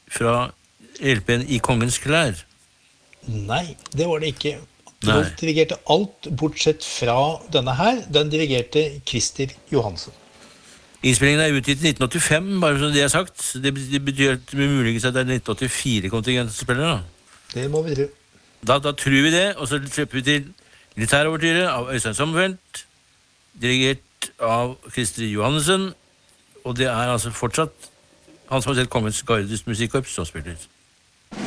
fra LP-en I Kongens klær? Nei, det var det ikke. Nei. Rolf dirigerte alt, bortsett fra denne her. Den dirigerte Christer Johansen. Innspillingen er utgitt i 1985, bare som det er sagt. Det betyr at det muligens at det er 1984-kontingent som spiller da. Det må vi tro. Da tror vi det, og så slipper vi til Militærovertyret av Øystein Sommerfelt, dirigert av Christer Johansen, og det er altså fortsatt Hans Majestet Kongens Gardes Musikkorps som spiller.